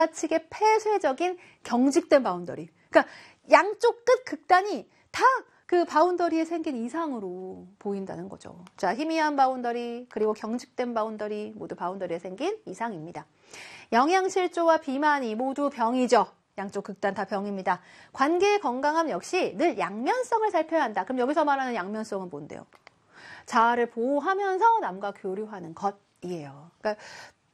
지나치게 폐쇄적인 경직된 바운더리. 그러니까 양쪽 끝 극단이 다 그 바운더리에 생긴 이상으로 보인다는 거죠. 자, 희미한 바운더리 그리고 경직된 바운더리 모두 바운더리에 생긴 이상입니다. 영양실조와 비만이 모두 병이죠. 양쪽 극단 다 병입니다. 관계의 건강함 역시 늘 양면성을 살펴야 한다. 그럼 여기서 말하는 양면성은 뭔데요? 자아를 보호하면서 남과 교류하는 것이에요. 그러니까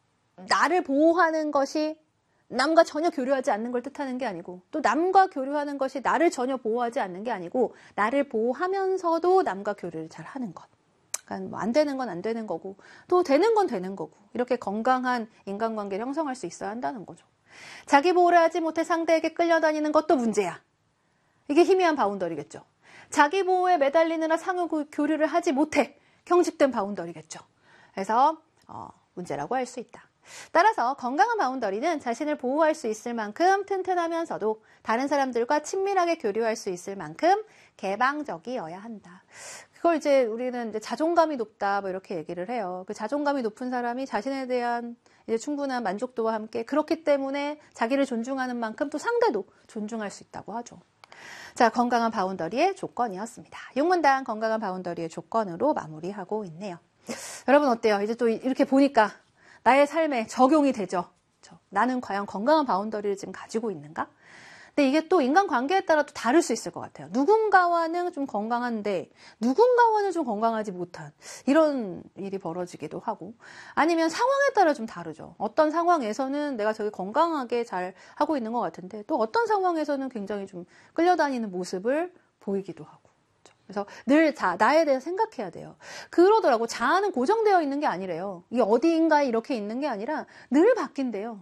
나를 보호하는 것이 남과 전혀 교류하지 않는 걸 뜻하는 게 아니고 또 남과 교류하는 것이 나를 전혀 보호하지 않는 게 아니고 나를 보호하면서도 남과 교류를 잘 하는 것. 그러니까 뭐 안 되는 건 안 되는 거고 또 되는 건 되는 거고 이렇게 건강한 인간관계를 형성할 수 있어야 한다는 거죠. 자기 보호를 하지 못해 상대에게 끌려다니는 것도 문제야. 이게 희미한 바운더리겠죠. 자기 보호에 매달리느라 상호 교류를 하지 못해 경직된 바운더리겠죠. 그래서 문제라고 할 수 있다. 따라서 건강한 바운더리는 자신을 보호할 수 있을 만큼 튼튼하면서도 다른 사람들과 친밀하게 교류할 수 있을 만큼 개방적이어야 한다. 그걸 이제 우리는 이제 자존감이 높다 뭐 이렇게 얘기를 해요. 그 자존감이 높은 사람이 자신에 대한 이제 충분한 만족도와 함께 그렇기 때문에 자기를 존중하는 만큼 또 상대도 존중할 수 있다고 하죠. 자, 건강한 바운더리의 조건이었습니다. 6문단 건강한 바운더리의 조건으로 마무리하고 있네요. 여러분 어때요? 이제 또 이렇게 보니까 나의 삶에 적용이 되죠. 나는 과연 건강한 바운더리를 지금 가지고 있는가? 근데 이게 또 인간관계에 따라 또 다를 수 있을 것 같아요. 누군가와는 좀 건강한데 누군가와는 좀 건강하지 못한 이런 일이 벌어지기도 하고 아니면 상황에 따라 좀 다르죠. 어떤 상황에서는 내가 저기 건강하게 잘 하고 있는 것 같은데 또 어떤 상황에서는 굉장히 좀 끌려다니는 모습을 보이기도 하고. 그래서 늘 나에 대해서 생각해야 돼요. 그러더라고. 자아는 고정되어 있는 게 아니래요. 이게 어디인가에 이렇게 있는 게 아니라 늘 바뀐대요.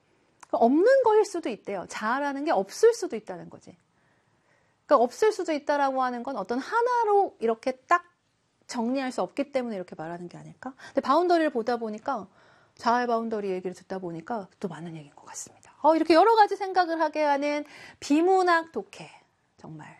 없는 거일 수도 있대요. 자아라는 게 없을 수도 있다는 거지. 그러니까 없을 수도 있다라고 하는 건 어떤 하나로 이렇게 딱 정리할 수 없기 때문에 이렇게 말하는 게 아닐까? 근데 바운더리를 보다 보니까 자아의 바운더리 얘기를 듣다 보니까 또 많은 얘기인 것 같습니다. 이렇게 여러 가지 생각을 하게 하는 비문학 독해. 정말.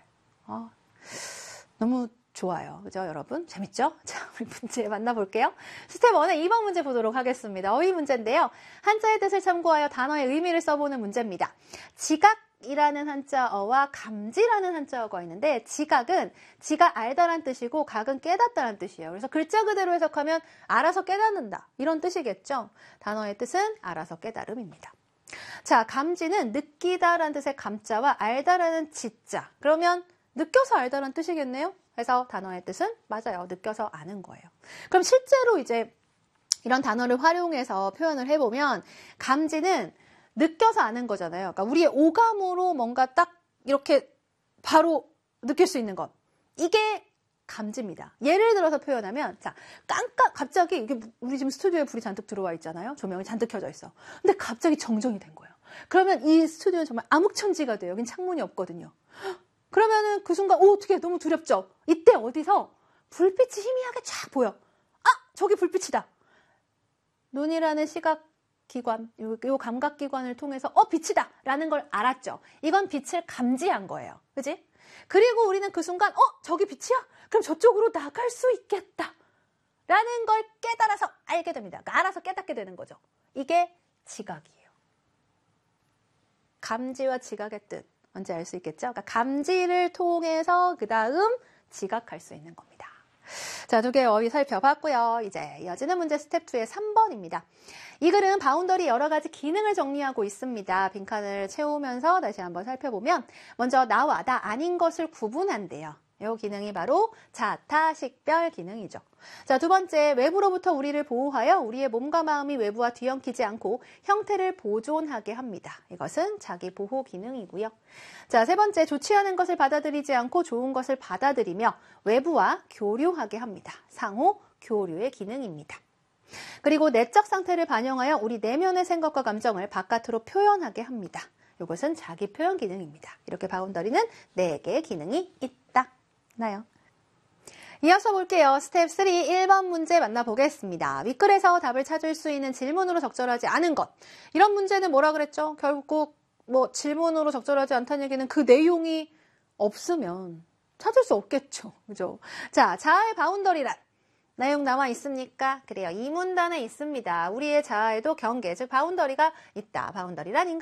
너무 좋아요. 그죠, 여러분? 재밌죠? 자, 우리 문제 만나볼게요. 스텝 1의 2번 문제 보도록 하겠습니다. 어휘 문제인데요. 한자의 뜻을 참고하여 단어의 의미를 써보는 문제입니다. 지각이라는 한자어와 감지라는 한자어가 있는데 지각은 지가 알다란 뜻이고 각은 깨닫다란 뜻이에요. 그래서 글자 그대로 해석하면 알아서 깨닫는다. 이런 뜻이겠죠? 단어의 뜻은 알아서 깨달음입니다. 자, 감지는 느끼다라는 뜻의 감자와 알다라는 지자. 그러면 느껴서 알다라는 뜻이겠네요? 그래서 단어의 뜻은 맞아요. 느껴서 아는 거예요. 그럼 실제로 이제 이런 단어를 활용해서 표현을 해보면 감지는 느껴서 아는 거잖아요. 그러니까 우리의 오감으로 뭔가 딱 이렇게 바로 느낄 수 있는 것. 이게 감지입니다. 예를 들어서 표현하면 자, 갑자기 이게 우리 지금 스튜디오에 불이 잔뜩 들어와 있잖아요. 조명이 잔뜩 켜져 있어. 근데 갑자기 정전이 된 거예요. 그러면 이 스튜디오는 정말 암흑천지가 돼요. 여긴 창문이 없거든요. 그러면은 그 순간 어떻게 너무 두렵죠? 이때 어디서 불빛이 희미하게 쫙 보여. 저기 불빛이다. 눈이라는 시각기관, 요 감각기관을 통해서 빛이다 라는 걸 알았죠. 이건 빛을 감지한 거예요. 그지? 그리고 우리는 그 순간 저기 빛이야? 그럼 저쪽으로 나갈 수 있겠다 라는 걸 깨달아서 알게 됩니다. 그러니까 알아서 깨닫게 되는 거죠. 이게 지각이에요. 감지와 지각의 뜻. 뭔지 알 수 있겠죠? 그러니까 감지를 통해서 그 다음 지각할 수 있는 겁니다. 자, 2개의 어휘 살펴봤고요. 이제 이어지는 문제 스텝 2의 3번입니다. 이 글은 바운더리 여러 가지 기능을 정리하고 있습니다. 빈칸을 채우면서 다시 한번 살펴보면 먼저 나와 나 아닌 것을 구분한대요. 이 기능이 바로 자타 식별 기능이죠. 자, 2번째, 외부로부터 우리를 보호하여 우리의 몸과 마음이 외부와 뒤엉키지 않고 형태를 보존하게 합니다. 이것은 자기 보호 기능이고요. 자, 3번째, 좋지 않은 것을 받아들이지 않고 좋은 것을 받아들이며 외부와 교류하게 합니다. 상호 교류의 기능입니다. 그리고 내적 상태를 반영하여 우리 내면의 생각과 감정을 바깥으로 표현하게 합니다. 이것은 자기 표현 기능입니다. 이렇게 바운더리는 4개의 기능이 있다. 나요. 이어서 볼게요. 스텝 3, 1번 문제 만나보겠습니다. 윗글에서 답을 찾을 수 있는 질문으로 적절하지 않은 것. 이런 문제는 뭐라 그랬죠? 결국 질문으로 적절하지 않다는 얘기는 그 내용이 없으면 찾을 수 없겠죠. 그죠? 자, 자아의 바운더리란 내용 나와 있습니까? 그래요. 이 문단에 있습니다. 우리의 자아에도 경계, 즉 바운더리가 있다. 바운더리란 인간